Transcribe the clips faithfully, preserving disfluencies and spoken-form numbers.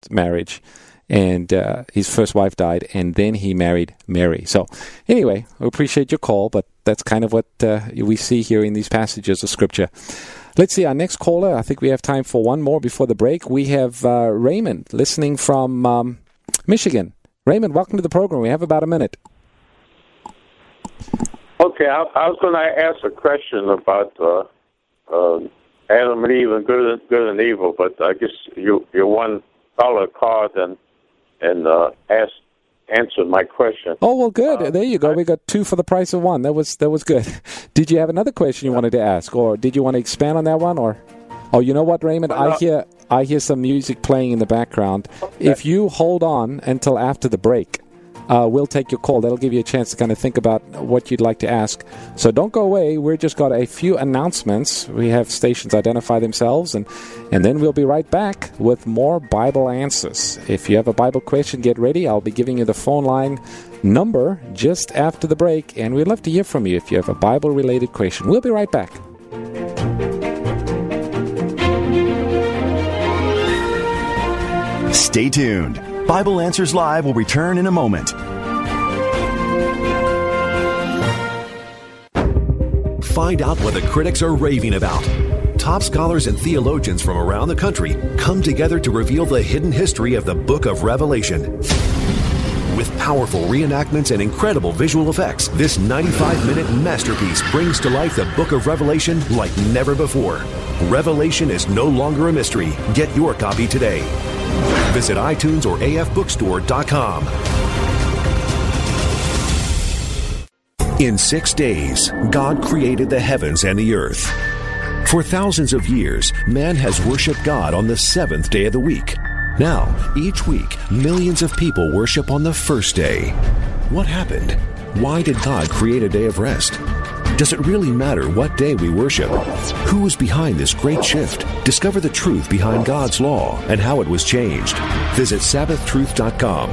first marriage, and uh, his first wife died, and then he married Mary. So anyway, we appreciate your call, but that's kind of what uh, we see here in these passages of Scripture. Let's see, our next caller, I think we have time for one more before the break. We have uh, Raymond listening from um, Michigan. Raymond, welcome to the program. We have about a minute. Okay, I, I was going to ask a question about uh, uh, Adam and Eve and good and, good and evil, but I guess you you one caller called and and uh, asked answered my question. Oh well, good. Uh, there you go. I, we got two for the price of one. That was that was good. Did you have another question you wanted to ask, or did you want to expand on that one, or? Oh, you know what, Raymond? Well, I hear I hear some music playing in the background. Okay. If you hold on until after the break, uh, we'll take your call. That'll give you a chance to kind of think about what you'd like to ask. So don't go away. We've just got a few announcements. We have stations identify themselves, and, and then we'll be right back with more Bible answers. If you have a Bible question, get ready. I'll be giving you the phone line number just after the break, and we'd love to hear from you if you have a Bible-related question. We'll be right back. Stay tuned. Bible Answers Live will return in a moment. Find out what the critics are raving about. Top scholars and theologians from around the country come together to reveal the hidden history of the Book of Revelation. With powerful reenactments and incredible visual effects, this ninety-five minute masterpiece brings to life the Book of Revelation like never before. Revelation is no longer a mystery. Get your copy today. Visit iTunes or A F bookstore dot com. In six days, God created the heavens and the earth. For thousands of years, man has worshiped God on the seventh day of the week. Now, each week, millions of people worship on the first day. What happened? Why did God create a day of rest? Does it really matter what day we worship? Who is behind this great shift? Discover the truth behind God's law and how it was changed. Visit Sabbath truth dot com.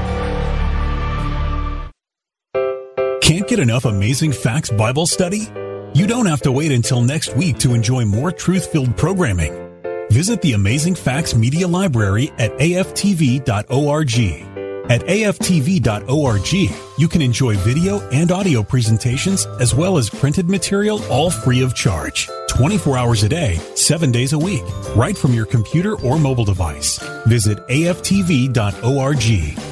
Can't get enough Amazing Facts Bible study? You don't have to wait until next week to enjoy more truth-filled programming. Visit the Amazing Facts Media Library at A F T V dot org. At A F T V dot org, you can enjoy video and audio presentations as well as printed material, all free of charge. twenty-four hours a day, seven days a week, right from your computer or mobile device. Visit A F T V dot org.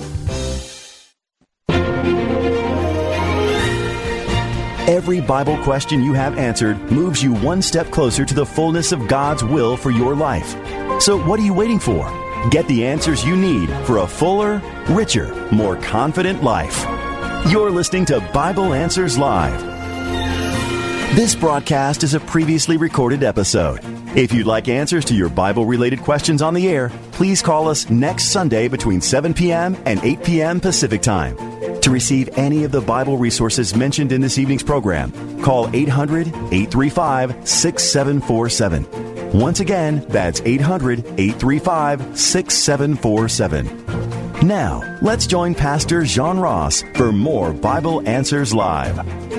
Every Bible question you have answered moves you one step closer to the fullness of God's will for your life. So what are you waiting for? Get the answers you need for a fuller, richer, more confident life. You're listening to Bible Answers Live. This broadcast is a previously recorded episode. If you'd like answers to your Bible-related questions on the air, please call us next Sunday between seven p.m. and eight p.m. Pacific Time. To receive any of the Bible resources mentioned in this evening's program, call eight hundred, eight three five, six seven four seven. Once again, that's eight hundred, eight three five, six seven four seven. Now, let's join Pastor Jean Ross for more Bible Answers Live.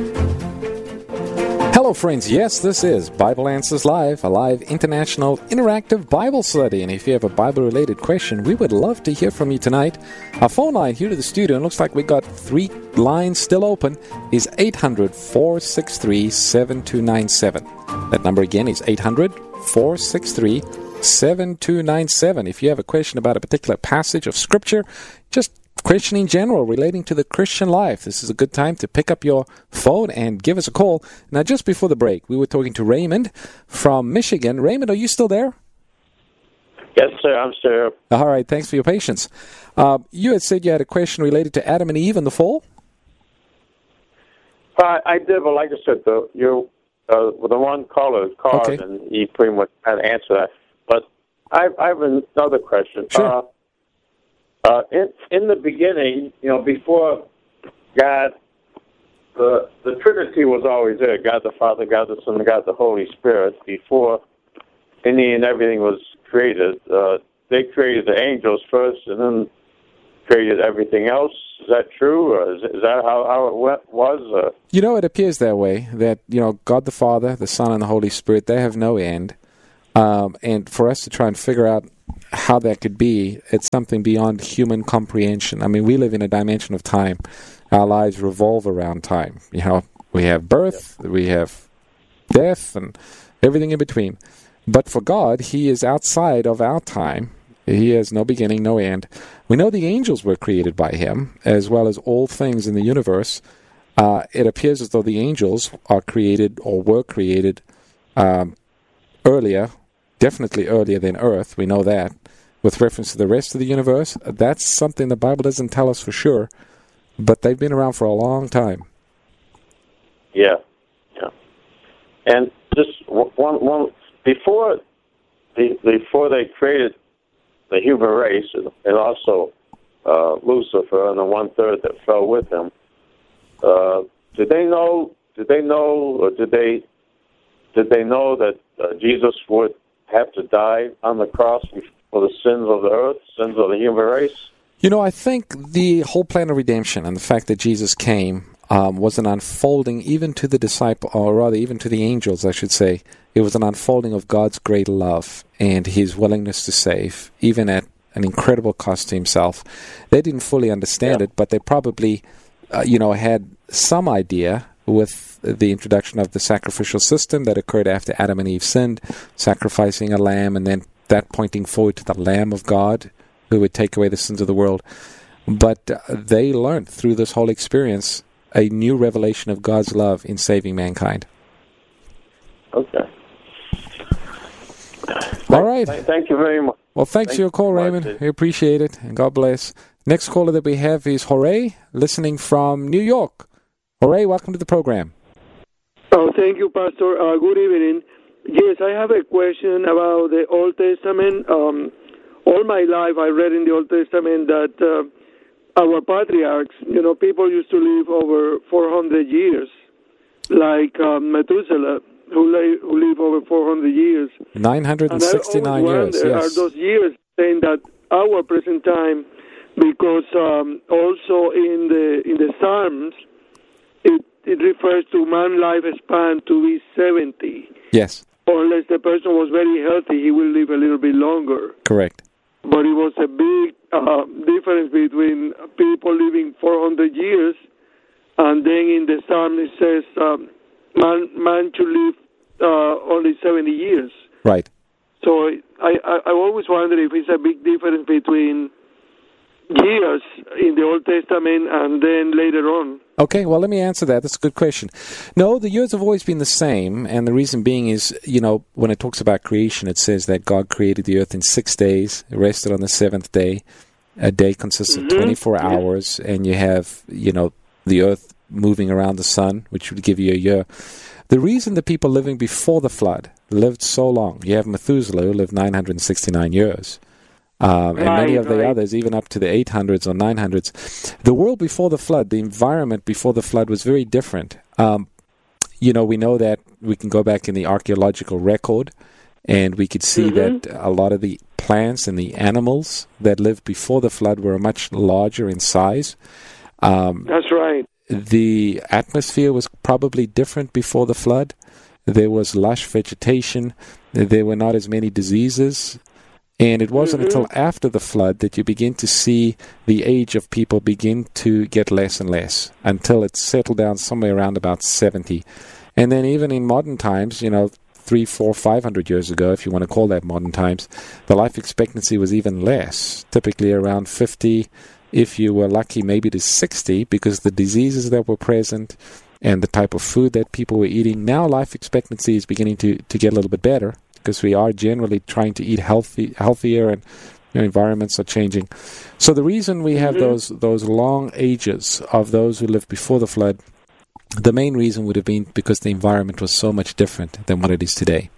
Hello, friends. Yes, this is Bible Answers Live, a live international interactive Bible study. And if you have a Bible-related question, we would love to hear from you tonight. Our phone line here to the studio, and looks like we got three lines still open, is eight hundred, four six three, seven two nine seven. That number again is eight hundred, four six three, seven two nine seven. If you have a question about a particular passage of Scripture, just question in general relating to the Christian life, this is a good time to pick up your phone and give us a call. Now, just before the break, we were talking to Raymond from Michigan. Raymond, are you still there? Yes, sir, I'm still. All right, thanks for your patience. Uh, you had said you had a question related to Adam and Eve and the fall? Uh, I did, but like I said, the, you, uh, the one caller called, okay, and he pretty much had to answer that. But I, I have another question. Sure. Uh, Uh, in, in the beginning, you know, before God, the the Trinity was always there. God the Father, God the Son, and God the Holy Spirit. Before any and everything was created, uh, they created the angels first and then created everything else. Is that true? Or is, is that how, how it went, was? Uh, you know, it appears that way, that, you know, God the Father, the Son, and the Holy Spirit, they have no end. Um, and for us to try and figure out how that could be, it's something beyond human comprehension. I mean, we live in a dimension of time. Our lives revolve around time. You know, we have birth, we have death, and everything in between. But for God, He is outside of our time. He has no beginning, no end. We know the angels were created by Him, as well as all things in the universe. Uh, it appears as though the angels are created or were created um, earlier, definitely earlier than Earth. We know that. With reference to the rest of the universe, that's something the Bible doesn't tell us for sure, but they've been around for a long time. Yeah, yeah. And just one, one before the before they created the human race, and also uh, Lucifer and the one third that fell with him, uh, did they know? Did they know, or did they did they know that uh, Jesus would have to die on the cross for the sins of the earth, sins of the human race? You know, I think the whole plan of redemption and the fact that Jesus came um, was an unfolding even to the disciple, or rather even to the angels, I should say. It was an unfolding of God's great love and His willingness to save, even at an incredible cost to Himself. They didn't fully understand yeah. it, but they probably, uh, you know, had some idea with the introduction of the sacrificial system that occurred after Adam and Eve sinned, sacrificing a lamb, and then that pointing forward to the Lamb of God who would take away the sins of the world. But uh, they learned through this whole experience a new revelation of God's love in saving mankind. Okay. All right. Thank, thank you very much. Well, thanks Thank for your call, you Raymond. much. We appreciate it, and God bless. Next caller that we have is Jorge, listening from New York. Jorge, welcome to the program. Oh, thank you, Pastor. Uh, good evening. Yes, I have a question about the Old Testament. Um, all my life, I read in the Old Testament that uh, our patriarchs, you know, people used to live over four hundred years, like um, Methuselah, who, lay, who lived over four hundred years. nine hundred sixty-nine and I always years, wonder, yes. Are those years saying that our present time, because um, also in the in the Psalms, it, it refers to man lifespan to be seventy. Yes. Or unless the person was very healthy, he will live a little bit longer. Correct. But it was a big uh, difference between people living four hundred years, and then in the Psalm it says um, man, man should live uh, only seventy years. Right. So I, I, I always wonder if it's a big difference between years in the Old Testament and then later on. Okay, well, let me answer that. That's a good question. No, the years have always been the same, and the reason being is, you know, when it talks about creation, it says that God created the earth in six days, rested on the seventh day. A day consists of mm-hmm. twenty-four yeah. hours, and you have, you know, the earth moving around the sun, which would give you a year. The reason the people living before the flood lived so long, you have Methuselah, who lived nine hundred sixty-nine years. Um, and right, many of the right. others, even up to the eight hundreds or nine hundreds. The world before the flood, the environment before the flood was very different. Um, you know, we know that we can go back in the archaeological record, and we could see mm-hmm. that a lot of the plants and the animals that lived before the flood were much larger in size. Um, That's right. The atmosphere was probably different before the flood. There was lush vegetation. There were not as many diseases. And it wasn't mm-hmm. until after the flood that you begin to see the age of people begin to get less and less until it settled down somewhere around about seventy. And then even in modern times, you know, three, four, five hundred years ago, if you want to call that modern times, the life expectancy was even less, typically around fifty, if you were lucky, maybe to sixty, because the diseases that were present and the type of food that people were eating. Now life expectancy is beginning to, to get a little bit better, because we are generally trying to eat healthy, healthier, and you know, environments are changing. So the reason we have mm-hmm. those those long ages of those who lived before the flood, the main reason would have been because the environment was so much different than what it is today.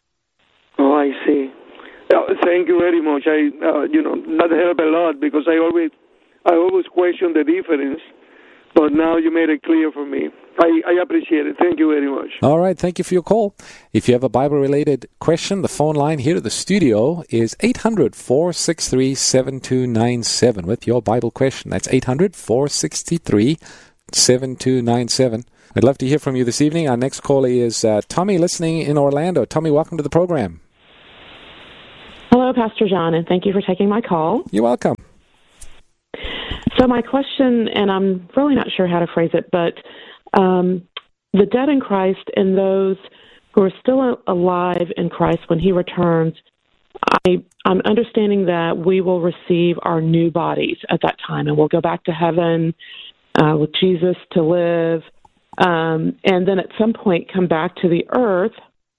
Oh, I see. Uh, thank you very much. I, uh, you know, that helped a lot, because I always, I always question the difference, but now you made it clear for me. I, I appreciate it. Thank you very much. All right. Thank you for your call. If you have a Bible-related question, the phone line here at the studio is eight hundred, four six three, seven two nine seven with your Bible question. That's eight hundred, four six three, seven two nine seven. I'd love to hear from you this evening. Our next caller is uh, Tommy, listening in Orlando. Tommy, welcome to the program. Hello, Pastor John, and thank you for taking my call. You're welcome. So my question, and I'm really not sure how to phrase it, but um, the dead in Christ and those who are still alive in Christ when he returns, I, I'm understanding that we will receive our new bodies at that time, and we'll go back to heaven uh, with Jesus to live, um, and then at some point come back to the earth,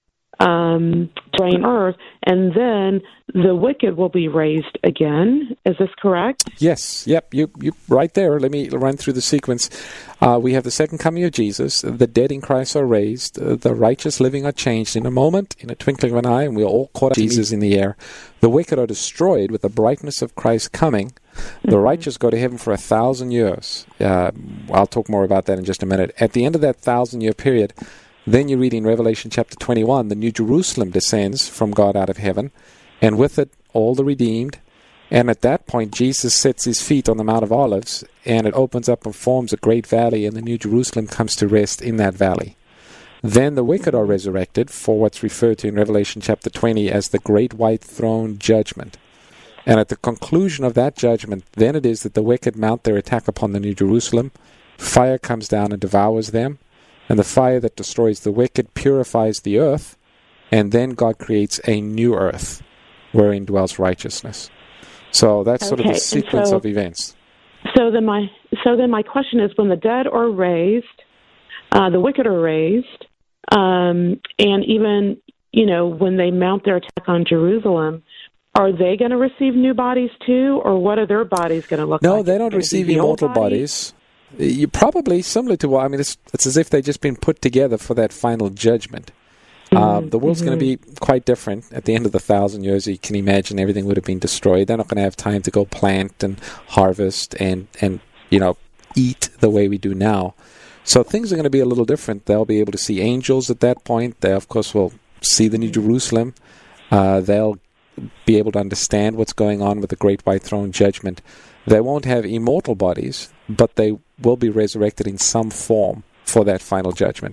um, to reign earth, and then the wicked will be raised again. Is this correct? Yes. Yep. You you right there. Let me run through the sequence. Uh, we have the second coming of Jesus. The dead in Christ are raised. Uh, the righteous living are changed in a moment, in a twinkling of an eye, and we are all caught up to Jesus in the air. The wicked are destroyed with the brightness of Christ coming. The mm-hmm. righteous go to heaven for a thousand years. Uh, I'll talk more about that in just a minute. At the end of that thousand-year period, then you read in Revelation chapter twenty-one, the New Jerusalem descends from God out of heaven, and with it all the redeemed. And at that point, Jesus sets his feet on the Mount of Olives, and it opens up and forms a great valley, and the New Jerusalem comes to rest in that valley. Then the wicked are resurrected for what's referred to in Revelation chapter twenty as the Great White Throne Judgment. And at the conclusion of that judgment, then it is that the wicked mount their attack upon the New Jerusalem. Fire comes down and devours them. And the fire that destroys the wicked purifies the earth, and then God creates a new earth wherein dwells righteousness. So that's okay. sort of the sequence so, of events. So then my so then my question is, when the dead are raised, uh, the wicked are raised, um, and even, you know, when they mount their attack on Jerusalem, are they going to receive new bodies too, or what are their bodies going to look no, like? No, they don't receive immortal bodies. You probably similar to what I mean. It's, it's as if they've just been put together for that final judgment. Mm-hmm. Um, the world's mm-hmm. going to be quite different at the end of the thousand years. You can imagine everything would have been destroyed. They're not going to have time to go plant and harvest and and you know eat the way we do now. So things are going to be a little different. They'll be able to see angels at that point. They of course will see the New Jerusalem. Uh, they'll be able to understand what's going on with the Great White Throne Judgment. They won't have immortal bodies, but they will be resurrected in some form for that final judgment.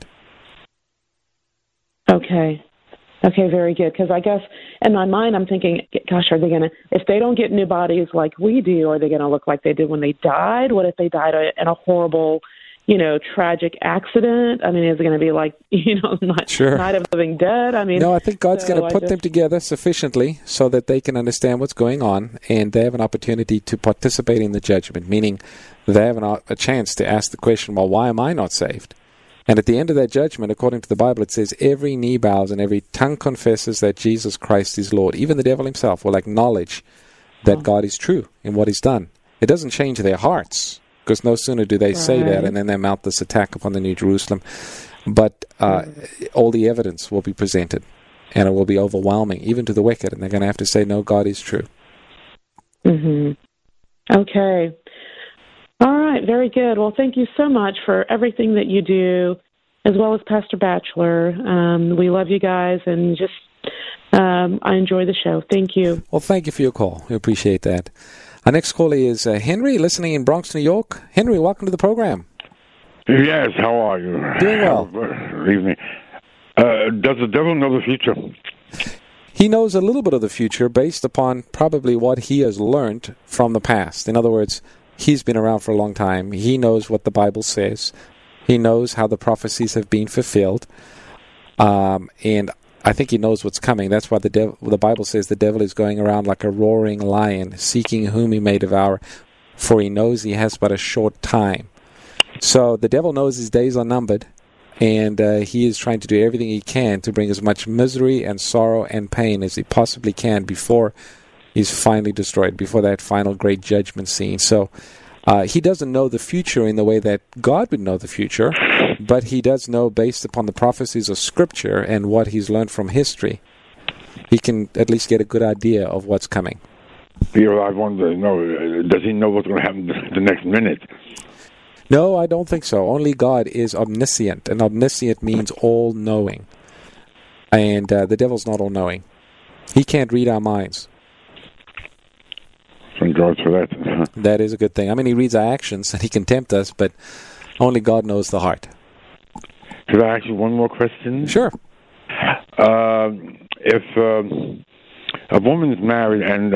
Okay. Okay, very good. Because I guess in my mind I'm thinking, gosh, are they going to, if they don't get new bodies like we do, are they going to look like they did when they died? What if they died in a horrible, you know, tragic accident? I mean, is it going to be like, you know, Night, sure. Night of the Living Dead? I mean, no, I think God's so going to put just... them together sufficiently so that they can understand what's going on, and they have an opportunity to participate in the judgment, meaning they have an, a chance to ask the question, well, why am I not saved? And at the end of that judgment, according to the Bible, it says, every knee bows and every tongue confesses that Jesus Christ is Lord. Even the devil himself will acknowledge that oh. God is true in what he's done. It doesn't change their hearts, because no sooner do they right. say that and then they mount this attack upon the New Jerusalem. But uh, mm. all the evidence will be presented, and it will be overwhelming, even to the wicked, and they're going to have to say, no, God is true. Mm-hmm. Okay. All right, very good. Well, thank you so much for everything that you do, as well as Pastor Batchelor. Um, we love you guys, and just um, I enjoy the show. Thank you. Well, thank you for your call. We appreciate that. Our next caller is uh, Henry, listening in Bronx, New York. Henry, welcome to the program. Yes, how are you? Doing well. Good evening. Uh, does the devil know the future? He knows a little bit of the future based upon probably what he has learned from the past. In other words, he's been around for a long time. He knows what the Bible says. He knows how the prophecies have been fulfilled. Um, and I think he knows what's coming. That's why the devil, the Bible says the devil is going around like a roaring lion, seeking whom he may devour, for he knows he has but a short time. So the devil knows his days are numbered, and uh, he is trying to do everything he can to bring as much misery and sorrow and pain as he possibly can before he's finally destroyed, before that final great judgment scene. So uh, he doesn't know the future in the way that God would know the future, but he does know, based upon the prophecies of Scripture and what he's learned from history, he can at least get a good idea of what's coming. Yeah, I wonder, you know, does he know what's going to happen the next minute? No, I don't think so. Only God is omniscient, and omniscient means all-knowing. And uh, the devil's not all-knowing. He can't read our minds. Thank God for that. That is a good thing. I mean, he reads our actions, and he can tempt us, but only God knows the heart. Could I ask you one more question? Sure. Uh, if um, a woman's married and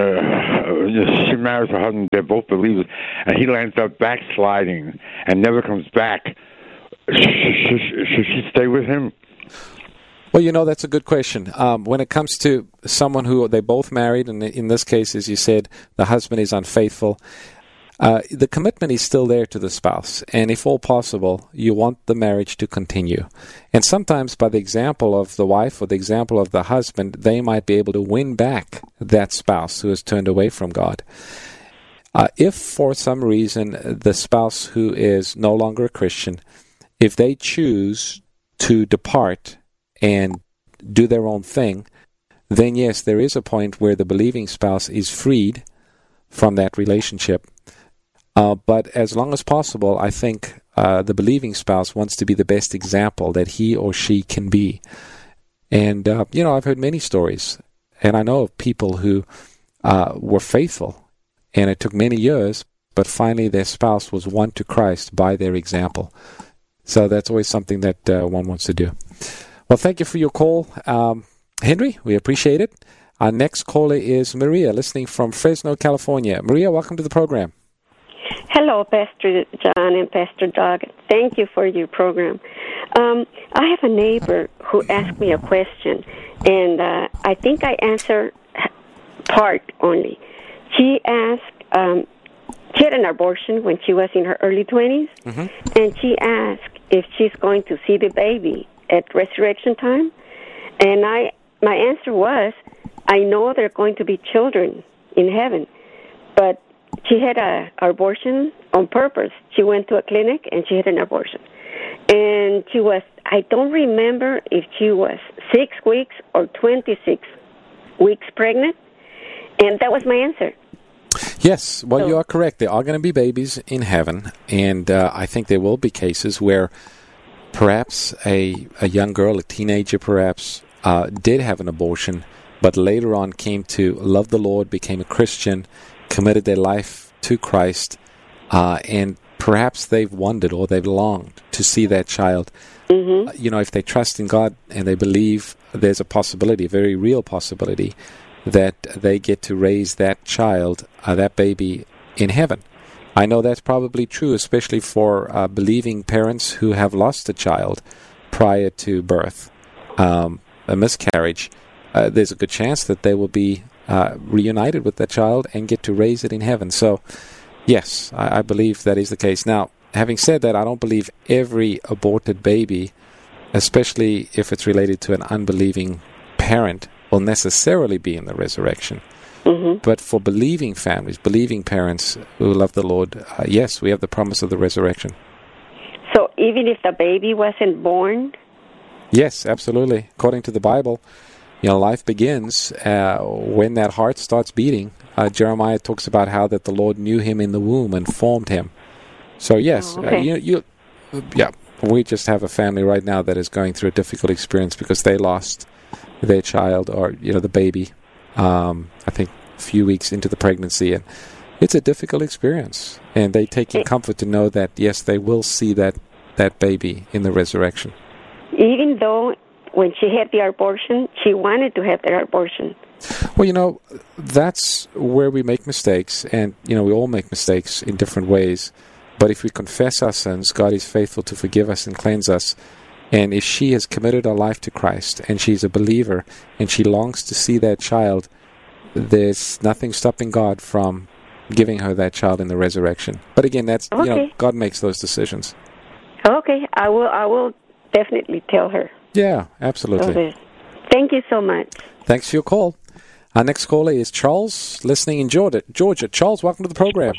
uh, she marries her husband, they're both believers, and he ends up backsliding and never comes back. Should, should, should she stay with him? Well, you know, that's a good question. Um, when it comes to someone who they both married, and in this case, as you said, the husband is unfaithful, uh, the commitment is still there to the spouse. And if all possible, you want the marriage to continue. And sometimes by the example of the wife or the example of the husband, they might be able to win back that spouse who has turned away from God. Uh, if for some reason the spouse who is no longer a Christian, if they choose to depart and do their own thing, then yes, there is a point where the believing spouse is freed from that relationship. Uh, but as long as possible, I think uh, the believing spouse wants to be the best example that he or she can be. And, uh, you know, I've heard many stories, and I know of people who uh, were faithful, and it took many years, but finally their spouse was won to Christ by their example. So that's always something that uh, one wants to do. Well, thank you for your call, um, Henry. We appreciate it. Our next caller is Maria, listening from Fresno, California. Maria, welcome to the program. Hello, Pastor John and Pastor Doug. Thank you for your program. Um, I have a neighbor who asked me a question, and uh, I think I answered part only. She asked, um, she had an abortion when she was in her early twenties, mm-hmm. and she asked if she's going to see the baby at resurrection time. And I, my answer was, I know there are going to be children in heaven, but she had a abortion on purpose. She went to a clinic and she had an abortion. And she was, I don't remember if she was six weeks or twenty-six weeks pregnant. And that was my answer. Yes, well, so, you are correct. There are going to be babies in heaven. And uh, I think there will be cases where perhaps a, a young girl, a teenager perhaps, uh, did have an abortion, but later on came to love the Lord, became a Christian, committed their life to Christ, uh, and perhaps they've wondered or they've longed to see that child. Mm-hmm. Uh, you know, if they trust in God and they believe there's a possibility, a very real possibility, that they get to raise that child, uh, that baby, in heaven. I know that's probably true, especially for uh, believing parents who have lost a child prior to birth, um, a miscarriage. Uh, there's a good chance that they will be uh, reunited with that child and get to raise it in heaven. So, yes, I, I believe that is the case. Now, having said that, I don't believe every aborted baby, especially if it's related to an unbelieving parent, will necessarily be in the resurrection. Mm-hmm. But for believing families, believing parents who love the Lord, uh, yes, we have the promise of the resurrection. So even if the baby wasn't born? Yes, absolutely. According to the Bible, you know, life begins uh, when that heart starts beating. Uh, Jeremiah talks about how that the Lord knew him in the womb and formed him. So yes, oh, okay. uh, you, you, yeah, we just have a family right now that is going through a difficult experience because they lost their child, or you know, the baby. Um, I think a few weeks into the pregnancy, and it's a difficult experience. And they take in comfort to know that yes, they will see that that baby in the resurrection. Even though when she had the abortion, she wanted to have the abortion. Well, you know, that's where we make mistakes, and you know, we all make mistakes in different ways. But if we confess our sins, God is faithful to forgive us and cleanse us. And if she has committed her life to Christ, and she's a believer, and she longs to see that child, there's nothing stopping God from giving her that child in the resurrection. But again, that's okay. You know, God makes those decisions. Okay, I will. I will definitely tell her. Yeah, absolutely. Okay. Thank you so much. Thanks for your call. Our next caller is Charles, listening in Georgia. Georgia, Charles, welcome to the program.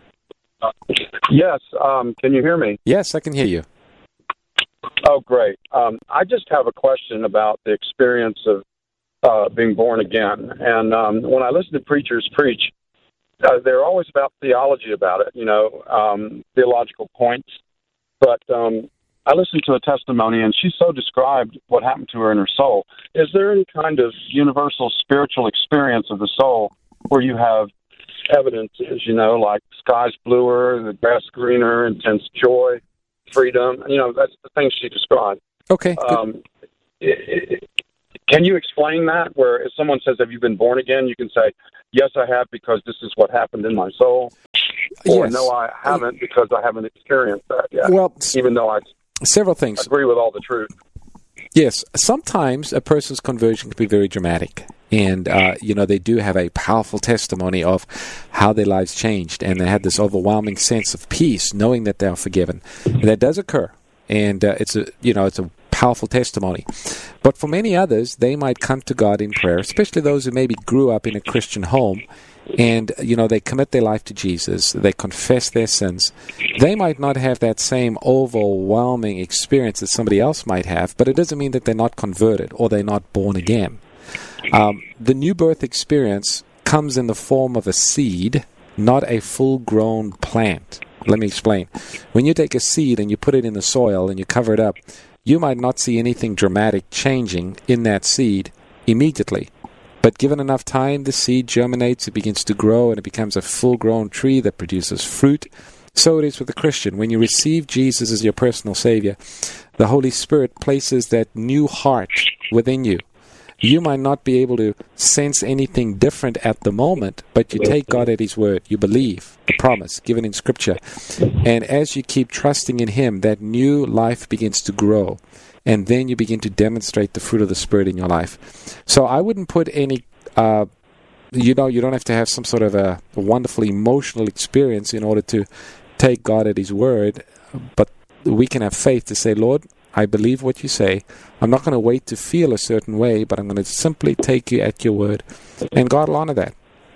Yes, um, can you hear me? Yes, I can hear you. Oh, great. Um, I just have a question about the experience of uh, being born again. And um, when I listen to preachers preach, uh, they're always about theology about it, you know, um, theological points. But um, I listened to a testimony, and she so described what happened to her in her soul. Is there any kind of universal spiritual experience of the soul where you have evidences, you know, like sky's bluer, the grass greener, intense joy, freedom? You know, that's the things she described. Okay. Um, it, it, Can you explain that? Where if someone says, "Have you been born again?" you can say, "Yes, I have, because this is what happened in my soul," or yes. "No, I haven't, because I haven't experienced that yet." Well, even though I several things. agree with all the truth. Yes, sometimes a person's conversion can be very dramatic. And, uh, you know, they do have a powerful testimony of how their lives changed. And they had this overwhelming sense of peace, knowing that they are forgiven. And that does occur. And uh, it's a, you know, it's a powerful testimony. But for many others, they might come to God in prayer, especially those who maybe grew up in a Christian home. And, you know, they commit their life to Jesus. They confess their sins. They might not have that same overwhelming experience that somebody else might have, but it doesn't mean that they're not converted or they're not born again. Um, the new birth experience comes in the form of a seed, not a full-grown plant. Let me explain. When you take a seed and you put it in the soil and you cover it up, you might not see anything dramatic changing in that seed immediately. But given enough time, the seed germinates, it begins to grow, and it becomes a full-grown tree that produces fruit. So it is with the Christian. When you receive Jesus as your personal Savior, the Holy Spirit places that new heart within you. You might not be able to sense anything different at the moment, but you take God at His word. You believe the promise given in Scripture. And as you keep trusting in Him, that new life begins to grow. And then you begin to demonstrate the fruit of the Spirit in your life. So I wouldn't put any, uh, you know, you don't have to have some sort of a wonderful emotional experience in order to take God at His word. But we can have faith to say, Lord, I believe what you say. I'm not going to wait to feel a certain way, but I'm going to simply take you at your word. And God will honor that.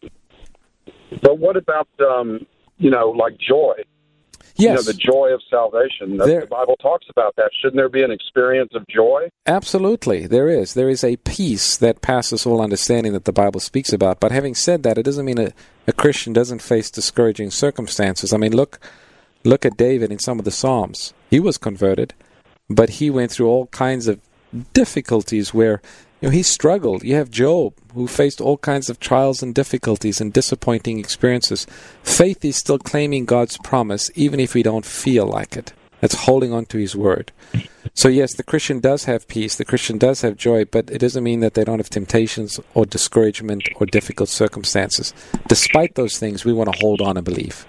But what about, um, you know, like joy? Yes. You know, the joy of salvation. The, There- the Bible talks about that. Shouldn't there be an experience of joy? Absolutely, there is. There is a peace that passes all understanding that the Bible speaks about. But having said that, it doesn't mean a, a Christian doesn't face discouraging circumstances. I mean, look, look at David in some of the Psalms. He was converted, but he went through all kinds of difficulties where, you know, he struggled. You have Job, who faced all kinds of trials and difficulties and disappointing experiences. Faith is still claiming God's promise, even if we don't feel like it. That's holding on to His word. So yes, the Christian does have peace, the Christian does have joy, but it doesn't mean that they don't have temptations or discouragement or difficult circumstances. Despite those things, we want to hold on and believe.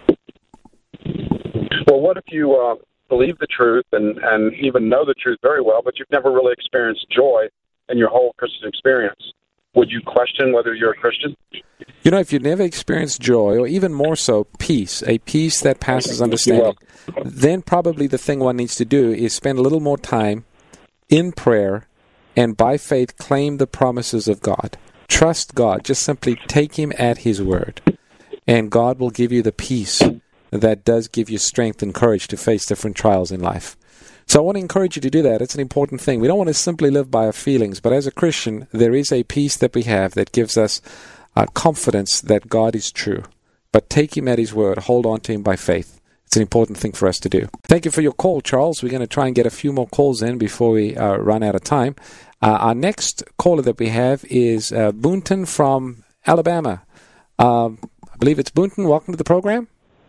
Well, what if you uh, believe the truth and, and even know the truth very well, but you've never really experienced joy in your whole Christian experience? Would you question whether you're a Christian? You know, if you've never experienced joy, or even more so, peace, a peace that passes understanding, then probably the thing one needs to do is spend a little more time in prayer and by faith claim the promises of God. Trust God. Just simply take Him at His word. And God will give you the peace that does give you strength and courage to face different trials in life. So I want to encourage you to do that. It's an important thing. We don't want to simply live by our feelings, but as a Christian, there is a peace that we have that gives us uh, confidence that God is true. But take Him at His word. Hold on to Him by faith. It's an important thing for us to do. Thank you for your call, Charles. We're going to try and get a few more calls in before we uh, run out of time. Uh, our next caller that we have is uh, Boonton from Alabama. Um, I believe it's Boonton. Welcome to the program.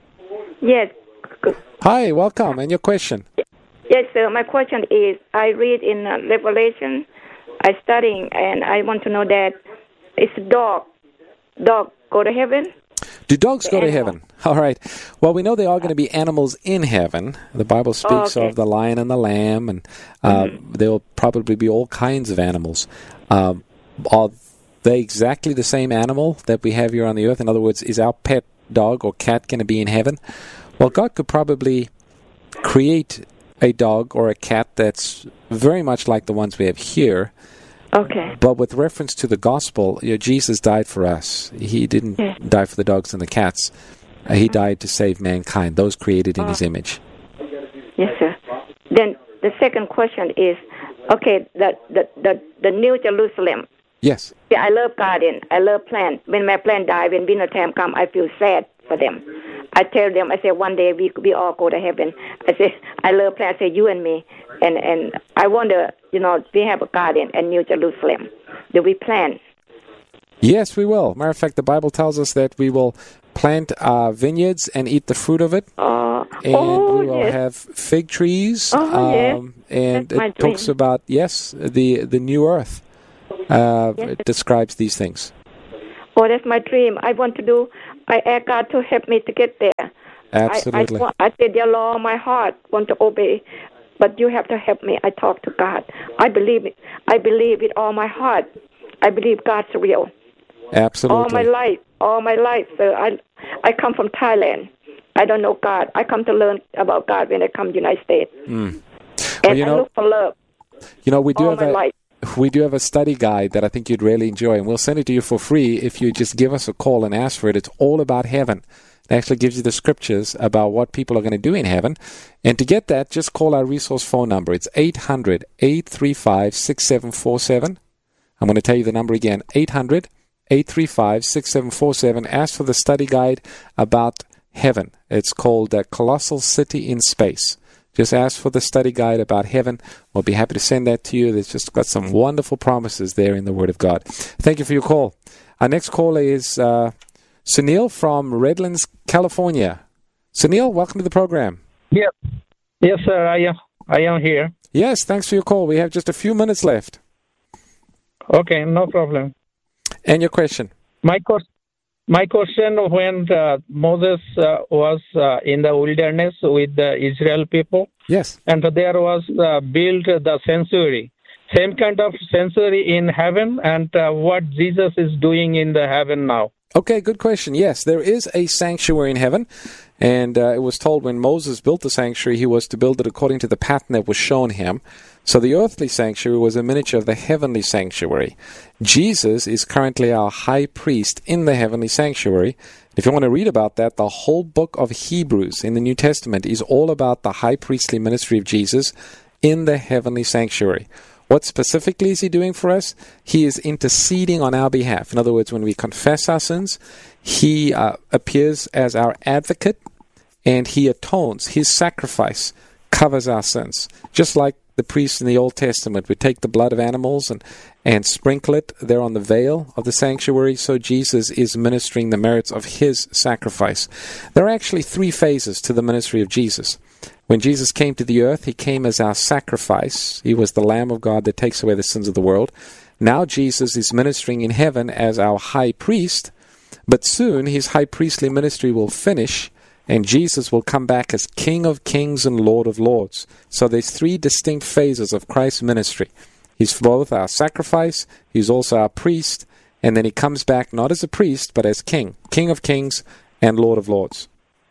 Yes. Hi, welcome. And your question? Yes, sir. My question is, I read in uh, Revelation, I studying, and I want to know that it's dog. Dog go to heaven? Do dogs The go to animal. heaven? All right. Well, we know there are going to be animals in heaven. The Bible speaks Oh, okay. of the lion and the lamb, and uh, Mm-hmm. there will probably be all kinds of animals. Um, are they exactly the same animal that we have here on the earth? In other words, is our pet dog or cat going to be in heaven? Well, God could probably create a dog or a cat that's very much like the ones we have here. Okay. But with reference to the gospel, you know, Jesus died for us. He didn't Yeah. die for the dogs and the cats. Uh, he died to save mankind, those created in Oh. His image. Yes, sir. Then the second question is, okay, the the the, the New Jerusalem. Yes. Yeah, I love garden. I love plant. When my plant die, when winter time come, I feel sad for them. I tell them, I say, one day we we all go to heaven. I say, I love plants. I say, you and me. And and I wonder, you know, we have a garden in New Jerusalem. Do we plant? Yes, we will. Matter of fact, the Bible tells us that we will plant uh, vineyards and eat the fruit of it. Uh, And oh, we will yes. have fig trees. Oh, yes. um, and That's my it talks dream. about, yes, the, the new earth. uh, Yes. describes these things. Oh, that's my dream. I want to do, I ask God to help me to get there. Absolutely. I, I, I said, dear Lord, my heart want to obey, but you have to help me. I talk to God. I believe it. I believe with all my heart. I believe God's real. Absolutely. All my life, all my life, sir. I, I come from Thailand. I don't know God. I come to learn about God when I come to the United States. Mm. And Well, you I know, look for love. You know, we do all have my a life. we do have a study guide that I think you'd really enjoy, and we'll send it to you for free if you just give us a call and ask for it. It's all about heaven. It actually gives you the scriptures about what people are going to do in heaven. And to get that, just call our resource phone number. It's eight hundred, eight three five, six seven four seven. I'm going to tell you the number again, eight hundred, eight three five, six seven four seven. Ask for the study guide about heaven. It's called uh, Colossal City in Space. Just ask for the study guide about heaven. We'll be happy to send that to you. There's just got some wonderful promises there in the Word of God. Thank you for your call. Our next caller is uh, Sunil from Redlands, California. Sunil, welcome to the program. Yeah. Yes, sir. I am. I am here. Yes, thanks for your call. We have just a few minutes left. Okay, no problem. And your question? My question. My question: when uh, Moses uh, was uh, in the wilderness with the Israel people, yes, and there was uh, built the sanctuary, same kind of sanctuary in heaven, and uh, what Jesus is doing in the heaven now. Okay, good question. Yes, there is a sanctuary in heaven, and uh, it was told when Moses built the sanctuary, he was to build it according to the pattern that was shown him. So the earthly sanctuary was a miniature of the heavenly sanctuary. Jesus is currently our high priest in the heavenly sanctuary. If you want to read about that, the whole book of Hebrews in the New Testament is all about the high priestly ministry of Jesus in the heavenly sanctuary. What specifically is he doing for us? He is interceding on our behalf. In other words, when we confess our sins, he uh, appears as our advocate, and he atones. His sacrifice covers our sins. Just like the priests in the Old Testament would take the blood of animals and, and sprinkle it there on the veil of the sanctuary, so Jesus is ministering the merits of his sacrifice. There are actually three phases to the ministry of Jesus. When Jesus came to the earth, he came as our sacrifice. He was the Lamb of God that takes away the sins of the world. Now Jesus is ministering in heaven as our high priest, but soon his high priestly ministry will finish, and Jesus will come back as King of Kings and Lord of Lords. So there's three distinct phases of Christ's ministry. He's both our sacrifice, he's also our priest, and then he comes back not as a priest, but as King, King of Kings and Lord of Lords.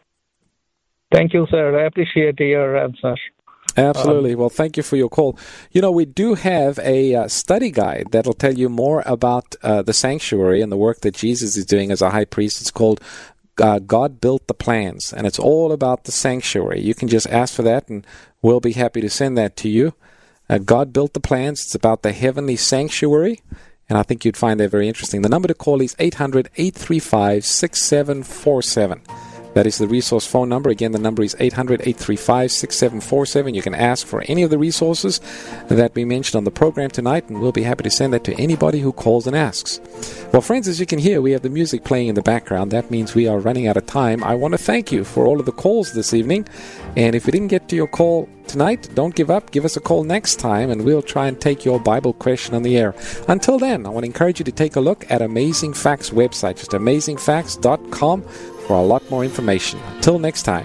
Thank you, sir. I appreciate your answer. Absolutely. Well, thank you for your call. You know, we do have a uh, study guide that'll tell you more about uh, the sanctuary and the work that Jesus is doing as a high priest. It's called uh, God Built the Plans, and it's all about the sanctuary. You can just ask for that, and we'll be happy to send that to you. Uh, God Built the Plans. It's about the heavenly sanctuary, and I think you'd find that very interesting. The number to call is eight hundred, eight three five, six seven four seven. That is the resource phone number. Again, the number is eight hundred, eight three five, six seven four seven. You can ask for any of the resources that we mentioned on the program tonight, and we'll be happy to send that to anybody who calls and asks. Well, friends, as you can hear, we have the music playing in the background. That means we are running out of time. I want to thank you for all of the calls this evening. And if we didn't get to your call tonight, don't give up. Give us a call next time, and we'll try and take your Bible question on the air. Until then, I want to encourage you to take a look at Amazing Facts website, just amazing facts dot com, for a lot more information. Until next time.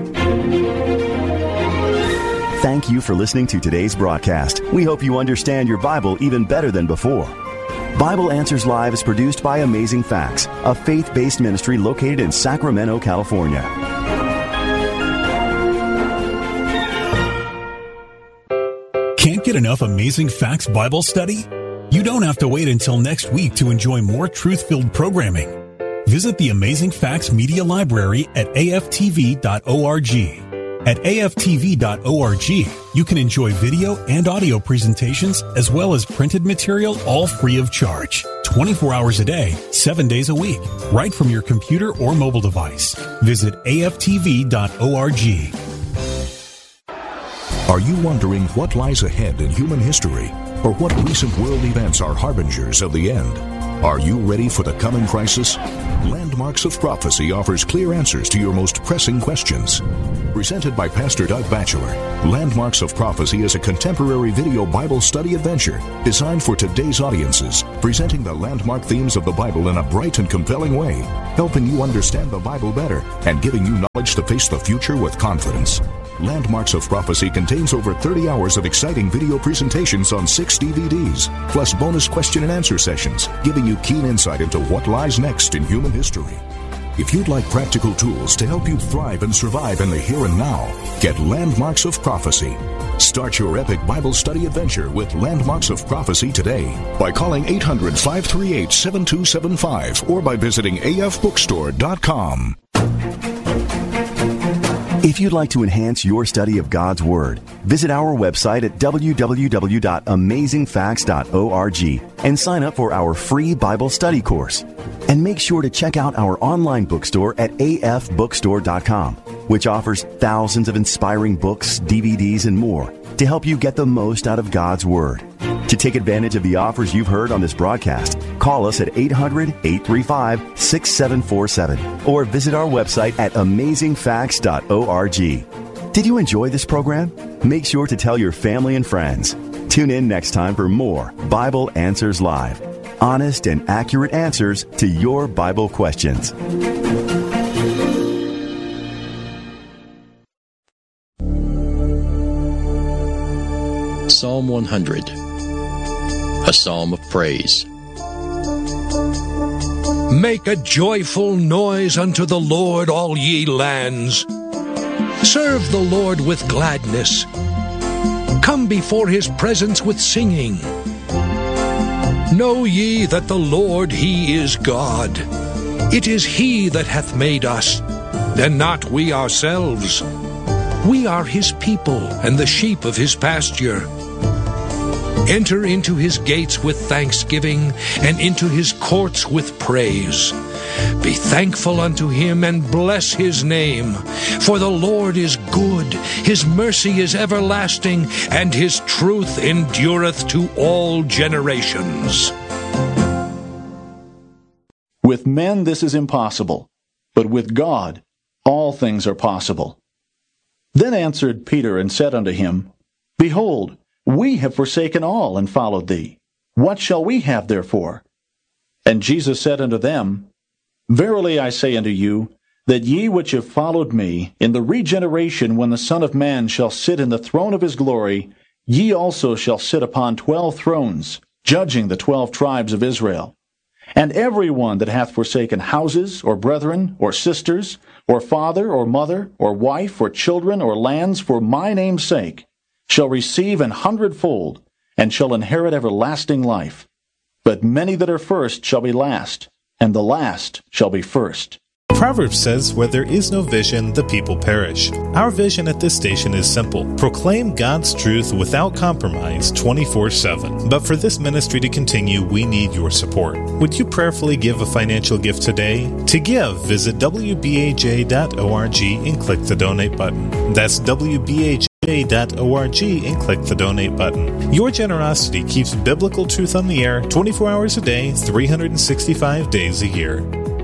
Thank you for listening to today's broadcast. We hope you understand your Bible even better than before. Bible Answers Live is produced by Amazing Facts, a faith-based ministry located in Sacramento, California. Can't get enough Amazing Facts Bible study? You don't have to wait until next week to enjoy more truth-filled programming. Visit the Amazing Facts Media Library at A F T V dot org. At A F T V dot org, you can enjoy video and audio presentations as well as printed material, all free of charge. twenty-four hours a day, seven days a week, right from your computer or mobile device. Visit A F T V dot org. Are you wondering what lies ahead in human history, or what recent world events are harbingers of the end? Are you ready for the coming crisis? Landmarks of Prophecy offers clear answers to your most pressing questions. Presented by Pastor Doug Batchelor, Landmarks of Prophecy is a contemporary video Bible study adventure designed for today's audiences, presenting the landmark themes of the Bible in a bright and compelling way, helping you understand the Bible better and giving you knowledge to face the future with confidence. Landmarks of Prophecy contains over thirty hours of exciting video presentations on six D V Ds, plus bonus question and answer sessions, giving you keen insight into what lies next in human history. If you'd like practical tools to help you thrive and survive in the here and now, get Landmarks of Prophecy. Start your epic Bible study adventure with Landmarks of Prophecy today by calling eight hundred, five three eight, seven two seven five or by visiting A F bookstore dot com. If you'd like to enhance your study of God's Word, visit our website at w w w dot amazing facts dot org and sign up for our free Bible study course. And make sure to check out our online bookstore at A F bookstore dot com, which offers thousands of inspiring books, D V Ds, and more to help you get the most out of God's Word. To take advantage of the offers you've heard on this broadcast, call us at eight hundred, eight three five, six seven four seven or visit our website at amazing facts dot org. Did you enjoy this program? Make sure to tell your family and friends. Tune in next time for more Bible Answers Live. Honest and accurate answers to your Bible questions. Psalm one hundred, a psalm of praise. Make a joyful noise unto the Lord, all ye lands. Serve the Lord with gladness. Come before his presence with singing. Know ye that the Lord, he is God. It is he that hath made us, and not we ourselves. We are his people, and the sheep of his pasture. Enter into his gates with thanksgiving, and into his courts with praise. Be thankful unto him, and bless his name. For the Lord is good, his mercy is everlasting, and his truth endureth to all generations. With men this is impossible, but with God all things are possible. Then answered Peter and said unto him, Behold, we have forsaken all and followed thee. What shall we have therefore? And Jesus said unto them, Verily I say unto you, that ye which have followed me, in the regeneration when the Son of Man shall sit in the throne of his glory, ye also shall sit upon twelve thrones, judging the twelve tribes of Israel. And every one that hath forsaken houses, or brethren, or sisters, or father, or mother, or wife, or children, or lands, for my name's sake, shall receive an hundredfold, and shall inherit everlasting life. But many that are first shall be last, and the last shall be first. Proverbs says, where there is no vision, the people perish. Our vision at this station is simple. Proclaim God's truth without compromise twenty-four seven. But for this ministry to continue, we need your support. Would you prayerfully give a financial gift today? To give, visit w b a j dot org and click the donate button. That's w b a j dot org and click the donate button. Your generosity keeps biblical truth on the air twenty-four hours a day, three hundred sixty-five days a year.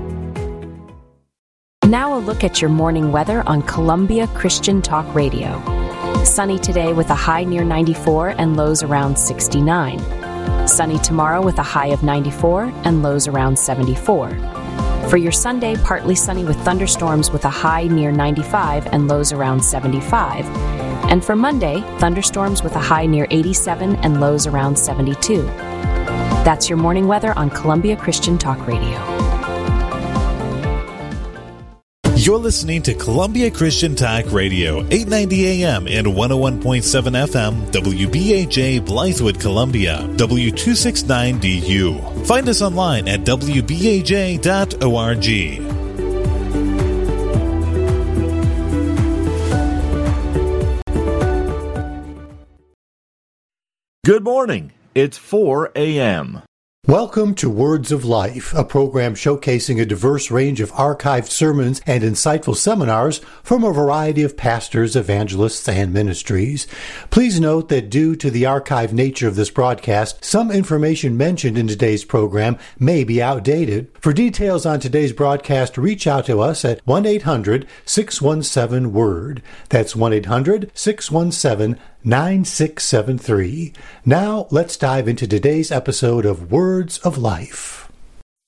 Now a look at your morning weather on Columbia Christian Talk Radio. Sunny today with a high near ninety-four and lows around sixty-nine. Sunny tomorrow with a high of ninety-four and lows around seventy-four. For your Sunday, partly sunny with thunderstorms with a high near ninety-five and lows around seventy-five. And for Monday, thunderstorms with a high near eighty-seven and lows around seventy-two. That's your morning weather on Columbia Christian Talk Radio. You're listening to Columbia Christian Talk Radio, eight ninety A M and one oh one point seven F M, W B A J Blythewood, Columbia, W two sixty-nine D U. Find us online at w b a j dot org. Good morning. It's four A M Welcome to Words of Life, a program showcasing a diverse range of archived sermons and insightful seminars from a variety of pastors, evangelists, and ministries. Please note that due to the archived nature of this broadcast, some information mentioned in today's program may be outdated. For details on today's broadcast, reach out to us at one eight hundred six one seven word. That's one eight hundred six one seven nine six seven three. Now, let's dive into today's episode of Words of Life.